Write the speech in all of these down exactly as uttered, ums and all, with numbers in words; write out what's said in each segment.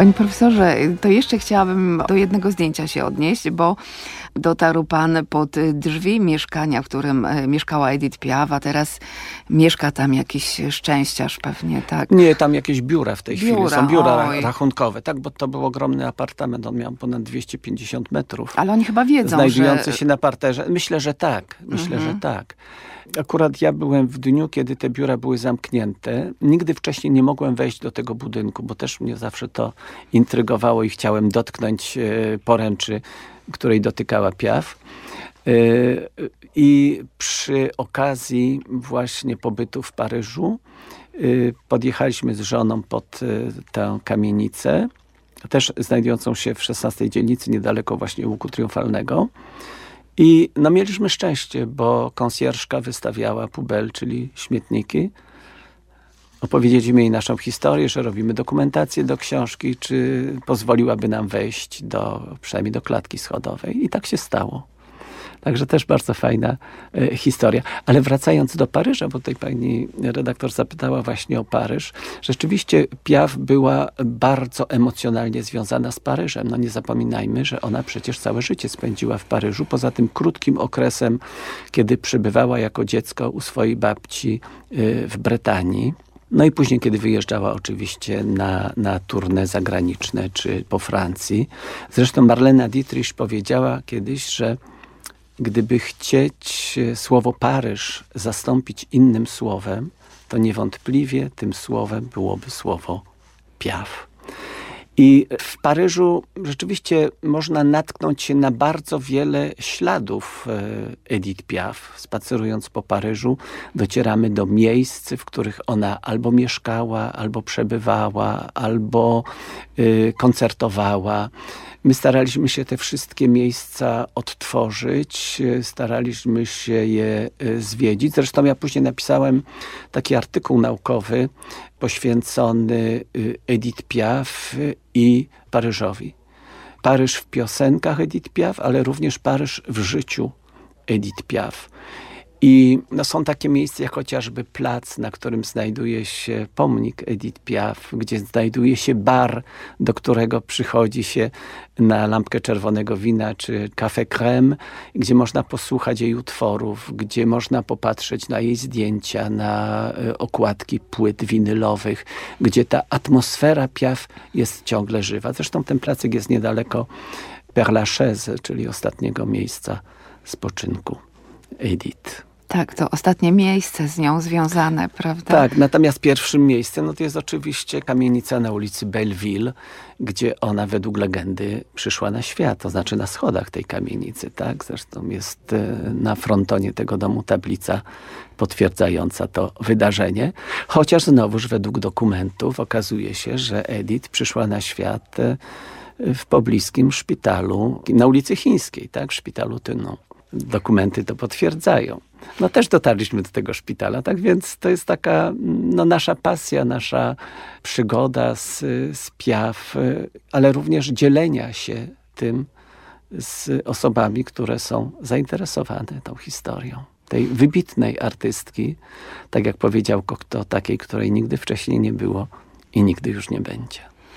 Panie profesorze, to jeszcze chciałabym do jednego zdjęcia się odnieść, bo dotarł pan pod drzwi mieszkania, w którym mieszkała Edith Piaf, a teraz mieszka tam jakiś szczęściarz pewnie, tak? Nie, tam jakieś biura w tej biura, chwili. Są biura oj. rachunkowe, tak, bo to był ogromny apartament. On miał ponad dwieście pięćdziesiąt metrów. Ale oni chyba wiedzą, znajdujący że... się na parterze. Myślę, że tak. Myślę, mhm. że tak. Akurat ja byłem w dniu, kiedy te biura były zamknięte. Nigdy wcześniej nie mogłem wejść do tego budynku, bo też mnie zawsze to intrygowało i chciałem dotknąć poręczy, której dotykała Piaf. I przy okazji właśnie pobytu w Paryżu podjechaliśmy z żoną pod tę kamienicę, też znajdującą się w szesnastej dzielnicy, niedaleko właśnie Łuku Triumfalnego. I no, mieliśmy szczęście, bo konsjerżka wystawiała pubel, czyli śmietniki. Opowiedzieliśmy jej naszą historię, że robimy dokumentację do książki, czy pozwoliłaby nam wejść do, przynajmniej do klatki schodowej. I tak się stało. Także też bardzo fajna e, historia. Ale wracając do Paryża, bo tutaj pani redaktor zapytała właśnie o Paryż. Rzeczywiście Piaf była bardzo emocjonalnie związana z Paryżem. No nie zapominajmy, że ona przecież całe życie spędziła w Paryżu. Poza tym krótkim okresem, kiedy przebywała jako dziecko u swojej babci y, w Bretanii. No i później, kiedy wyjeżdżała oczywiście na, na tournée zagraniczne, czy po Francji. Zresztą Marlena Dietrich powiedziała kiedyś, że gdyby chcieć słowo Paryż zastąpić innym słowem, to niewątpliwie tym słowem byłoby słowo Piaf. I w Paryżu rzeczywiście można natknąć się na bardzo wiele śladów Edith Piaf. Spacerując po Paryżu, docieramy do miejsc, w których ona albo mieszkała, albo przebywała, albo y, koncertowała. My staraliśmy się te wszystkie miejsca odtworzyć, staraliśmy się je zwiedzić. Zresztą ja później napisałem taki artykuł naukowy poświęcony Edith Piaf i Paryżowi. Paryż w piosenkach Edith Piaf, ale również Paryż w życiu Edith Piaf. I no, są takie miejsca jak chociażby plac, na którym znajduje się pomnik Edith Piaf, gdzie znajduje się bar, do którego przychodzi się na lampkę czerwonego wina czy café crème, gdzie można posłuchać jej utworów, gdzie można popatrzeć na jej zdjęcia, na okładki płyt winylowych, gdzie ta atmosfera Piaf jest ciągle żywa. Zresztą ten placek jest niedaleko Père Lachaise, czyli ostatniego miejsca spoczynku Edith. Tak, to ostatnie miejsce z nią związane, prawda? Tak, natomiast pierwszym miejscem no to jest oczywiście kamienica na ulicy Belleville, gdzie ona według legendy przyszła na świat, to znaczy na schodach tej kamienicy, tak? Zresztą jest na frontonie tego domu tablica potwierdzająca to wydarzenie. Chociaż znowuż według dokumentów okazuje się, że Edith przyszła na świat w pobliskim szpitalu na ulicy Chińskiej, tak? W szpitalu Tyną. Dokumenty to potwierdzają. No też dotarliśmy do tego szpitala, tak więc to jest taka no, nasza pasja, nasza przygoda z, z Piaf, ale również dzielenia się tym z osobami, które są zainteresowane tą historią. Tej wybitnej artystki, tak jak powiedział Cocteau, takiej, której nigdy wcześniej nie było i nigdy już nie będzie.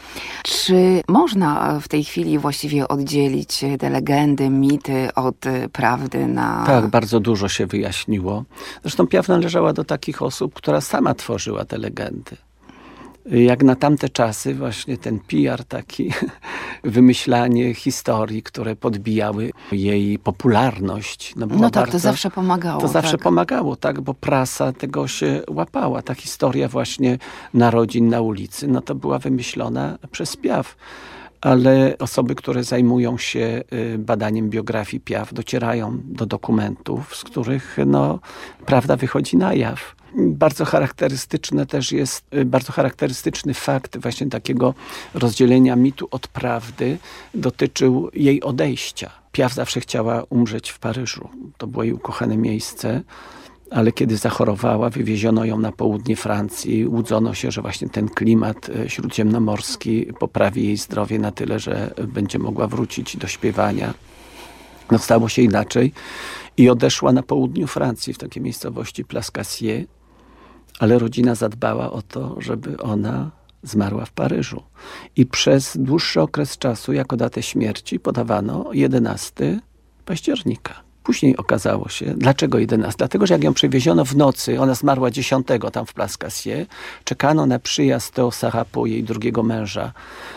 Czy można w tej chwili właściwie oddzielić te legendy, mity od prawdy na... Tak, bardzo dużo się wyjaśniło. Zresztą Piaf należała do takich osób, która sama tworzyła te legendy. Jak na tamte czasy właśnie ten P R taki, wymyślanie historii, które podbijały jej popularność. No, no tak, bardzo, to zawsze pomagało. To zawsze tak. pomagało, tak, bo prasa tego się łapała. Ta historia właśnie narodzin na ulicy, no to była wymyślona przez Piaf. Ale osoby, które zajmują się badaniem biografii Piaf, docierają do dokumentów, z których no, prawda wychodzi na jaw. Bardzo charakterystyczne też jest, bardzo charakterystyczny fakt właśnie takiego rozdzielenia mitu od prawdy dotyczył jej odejścia. Piaf zawsze chciała umrzeć w Paryżu. To było jej ukochane miejsce. Ale kiedy zachorowała, wywieziono ją na południe Francji. Łudzono się, że właśnie ten klimat śródziemnomorski poprawi jej zdrowie na tyle, że będzie mogła wrócić do śpiewania. No stało się inaczej i odeszła na południu Francji, w takiej miejscowości Place Cassier. Ale rodzina zadbała o to, żeby ona zmarła w Paryżu. I przez dłuższy okres czasu jako datę śmierci podawano jedenastego października. Później okazało się, dlaczego jedenastego? Dlatego, że jak ją przewieziono w nocy, ona zmarła dziesiątego tam w Place Cassier, czekano na przyjazd Theo Sarapo, jej drugiego męża,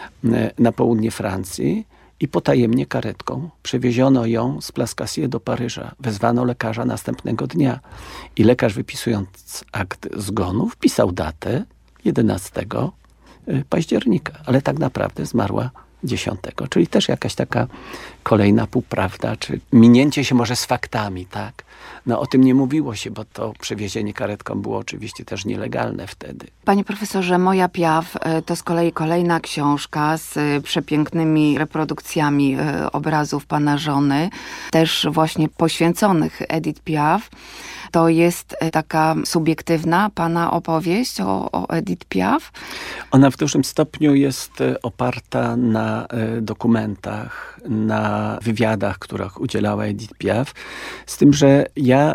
na południe Francji i potajemnie karetką przewieziono ją z Place Cassier do Paryża. Wezwano lekarza następnego dnia i lekarz, wypisując akt zgonu, wpisał datę jedenastego października, ale tak naprawdę zmarła dziesiątego. Czyli też jakaś taka kolejna półprawda, czy minięcie się może z faktami, tak? No o tym nie mówiło się, bo to przewiezienie karetką było oczywiście też nielegalne wtedy. Panie profesorze, Moja Piaf to z kolei kolejna książka z przepięknymi reprodukcjami obrazów pana żony, też właśnie poświęconych Edith Piaf. To jest taka subiektywna pana opowieść o, o Edith Piaf? Ona w dużym stopniu jest oparta na dokumentach, na wywiadach, których udzielała Edith Piaf. Z tym, że ja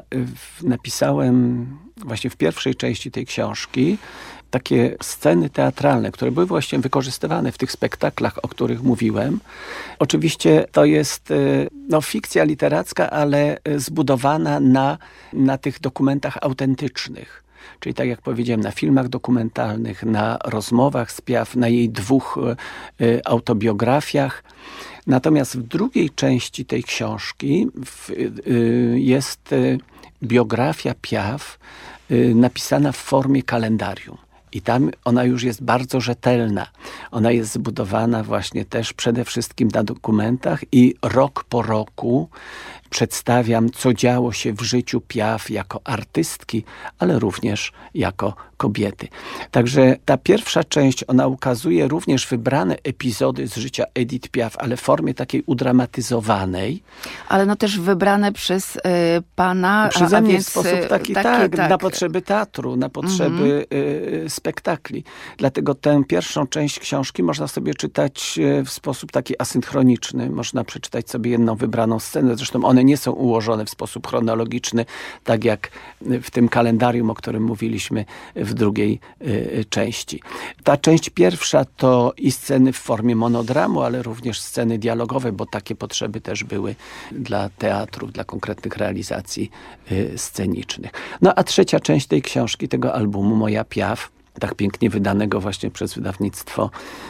napisałem właśnie w pierwszej części tej książki takie sceny teatralne, które były właśnie wykorzystywane w tych spektaklach, o których mówiłem. Oczywiście to jest no, fikcja literacka, ale zbudowana na, na tych dokumentach autentycznych. Czyli tak jak powiedziałem, na filmach dokumentalnych, na rozmowach z Piaf, na jej dwóch y, autobiografiach. Natomiast w drugiej części tej książki w, y, jest y, biografia Piaf y, napisana w formie kalendarium. I tam ona już jest bardzo rzetelna. Ona jest zbudowana właśnie też przede wszystkim na dokumentach i rok po roku przedstawiam, co działo się w życiu Piaf jako artystki, ale również jako kobiety. Także ta pierwsza część, ona ukazuje również wybrane epizody z życia Edith Piaf, ale w formie takiej udramatyzowanej. Ale no też wybrane przez y, pana. Przeze a, mnie a więc, w sposób taki, taki, tak, tak, na potrzeby teatru, na potrzeby mm-hmm. y, spektakli. Dlatego tę pierwszą część książki można sobie czytać w sposób taki asynchroniczny. Można przeczytać sobie jedną wybraną scenę. Zresztą one nie są ułożone w sposób chronologiczny, tak jak w tym kalendarium, o którym mówiliśmy w drugiej y, części. Ta część pierwsza to i sceny w formie monodramu, ale również sceny dialogowe, bo takie potrzeby też były dla teatrów, dla konkretnych realizacji y, scenicznych. No a trzecia część tej książki, tego albumu Moja Piaf, tak pięknie wydanego właśnie przez wydawnictwo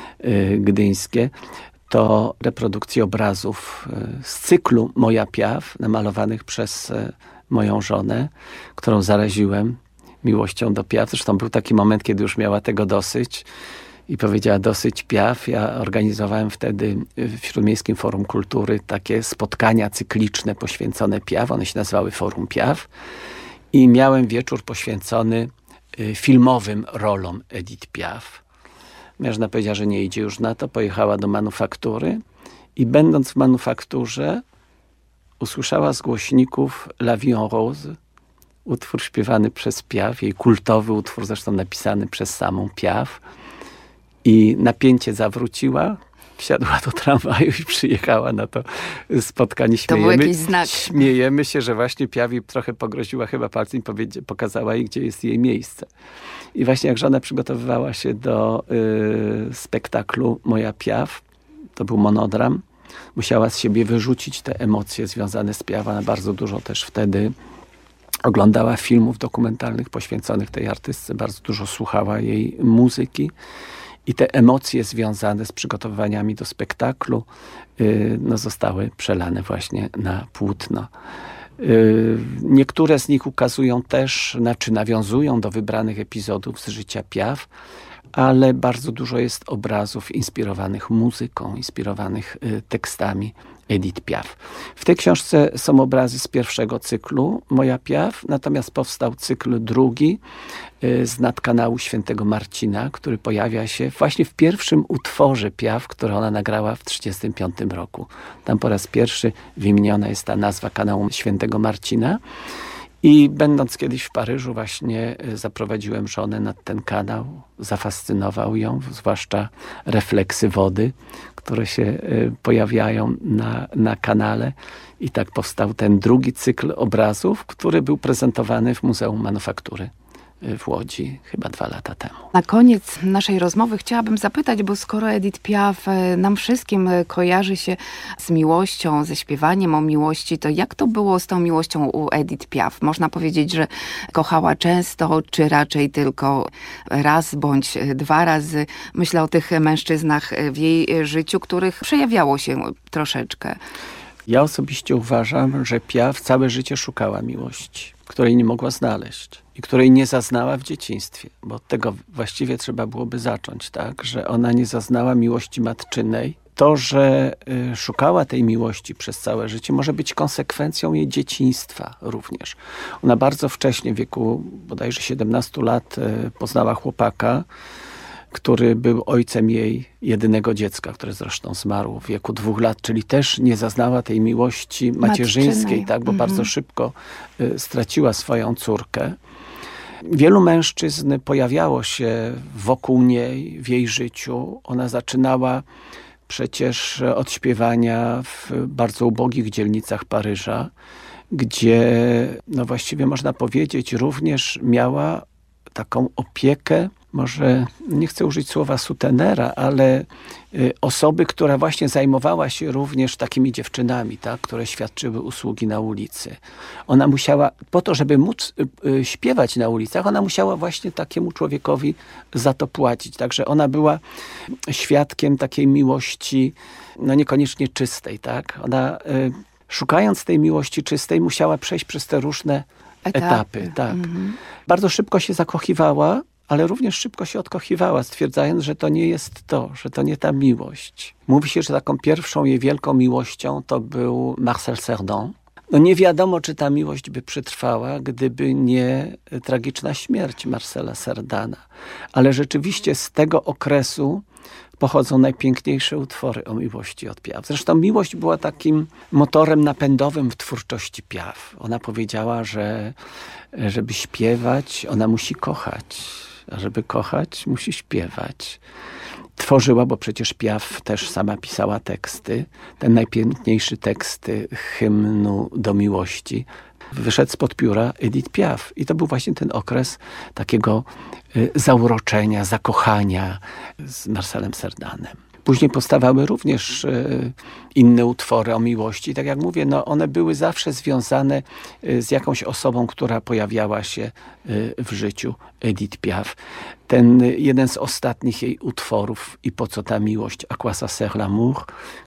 y, gdyńskie, to reprodukcje obrazów z cyklu Moja Piaf, namalowanych przez moją żonę, którą zaraziłem miłością do Piaf. Zresztą był taki moment, kiedy już miała tego dosyć i powiedziała dosyć Piaf. Ja organizowałem wtedy w Śródmiejskim Forum Kultury takie spotkania cykliczne poświęcone Piaf. One się nazywały Forum Piaf. I miałem wieczór poświęcony filmowym rolom Edith Piaf. Mężna powiedziała, że nie idzie już na to. Pojechała do manufaktury i będąc w manufakturze usłyszała z głośników La Vie en Rose, utwór śpiewany przez Piaf, jej kultowy utwór, zresztą napisany przez samą Piaf. I napięcie zawróciła, wsiadła do tramwaju i przyjechała na to spotkanie. Śmiejemy, to był jakiś znak. Śmiejemy się, że właśnie Piaf jej trochę pogroziła chyba palcem i powiedzi- pokazała jej, gdzie jest jej miejsce. I właśnie jak żona przygotowywała się do y, spektaklu Moja Piaf, to był monodram, musiała z siebie wyrzucić te emocje związane z Piaf. Ona bardzo dużo też wtedy oglądała filmów dokumentalnych poświęconych tej artystce, bardzo dużo słuchała jej muzyki. I te emocje związane z przygotowaniami do spektaklu yy, no, zostały przelane właśnie na płótno. Yy, niektóre z nich ukazują też, znaczy nawiązują do wybranych epizodów z życia Piaf, ale bardzo dużo jest obrazów inspirowanych muzyką, inspirowanych yy, tekstami Edith Piaf. W tej książce są obrazy z pierwszego cyklu Moja Piaf, natomiast powstał cykl drugi y, z nadkanału Świętego Marcina, który pojawia się właśnie w pierwszym utworze Piaf, który ona nagrała w tysiąc dziewięćset trzydziestym piątym roku. Tam po raz pierwszy wymieniona jest ta nazwa kanału Świętego Marcina. I będąc kiedyś w Paryżu właśnie zaprowadziłem żonę nad ten kanał, zafascynował ją, zwłaszcza refleksy wody, które się pojawiają na, na kanale. I tak powstał ten drugi cykl obrazów, który był prezentowany w Muzeum Manufaktury w Łodzi chyba dwa lata temu. Na koniec naszej rozmowy chciałabym zapytać, bo skoro Edith Piaf nam wszystkim kojarzy się z miłością, ze śpiewaniem o miłości, to jak to było z tą miłością u Edith Piaf? Można powiedzieć, że kochała często, czy raczej tylko raz bądź dwa razy? Myślę o tych mężczyznach w jej życiu, których przejawiało się troszeczkę. Ja osobiście uważam, że Piaf całe życie szukała miłości, której nie mogła znaleźć i której nie zaznała w dzieciństwie, bo od tego właściwie trzeba byłoby zacząć, tak, że ona nie zaznała miłości matczynej. To, że y, szukała tej miłości przez całe życie, może być konsekwencją jej dzieciństwa również. Ona bardzo wcześnie, w wieku bodajże siedemnastu lat, y, poznała chłopaka, który był ojcem jej jedynego dziecka, które zresztą zmarł w wieku dwóch lat, czyli też nie zaznała tej miłości macierzyńskiej, Matczynej. tak, bo Mhm. bardzo szybko y, straciła swoją córkę. Wielu mężczyzn pojawiało się wokół niej w jej życiu. Ona zaczynała przecież od śpiewania w bardzo ubogich dzielnicach Paryża, gdzie no właściwie można powiedzieć również miała taką opiekę, może nie chcę użyć słowa sutenera, ale y, osoby, która właśnie zajmowała się również takimi dziewczynami, tak, które świadczyły usługi na ulicy. Ona musiała, po to, żeby móc y, y, śpiewać na ulicach, ona musiała właśnie takiemu człowiekowi za to płacić. Także ona była świadkiem takiej miłości, no niekoniecznie czystej, tak. Ona y, szukając tej miłości czystej musiała przejść przez te różne etapy. etapy tak. Mhm. Bardzo szybko się zakochiwała, ale również szybko się odkochiwała, stwierdzając, że to nie jest to, że to nie ta miłość. Mówi się, że taką pierwszą jej wielką miłością to był Marcel Cerdan. No nie wiadomo, czy ta miłość by przetrwała, gdyby nie tragiczna śmierć Marcela Cerdana. Ale rzeczywiście z tego okresu pochodzą najpiękniejsze utwory o miłości od Piaf. Zresztą miłość była takim motorem napędowym w twórczości Piaf. Ona powiedziała, że żeby śpiewać, ona musi kochać. A żeby kochać, musi śpiewać. Tworzyła, bo przecież Piaf też sama pisała teksty. Ten najpiękniejszy tekst hymnu do miłości wyszedł spod pióra Edith Piaf. I to był właśnie ten okres takiego zauroczenia, zakochania z Marcelem Cerdanem. Później powstawały również y, inne utwory o miłości. Tak jak mówię, no one były zawsze związane y, z jakąś osobą, która pojawiała się y, w życiu Edith Piaf. Ten y, jeden z ostatnich jej utworów, I po co ta miłość, A quoi ça sert l'amour,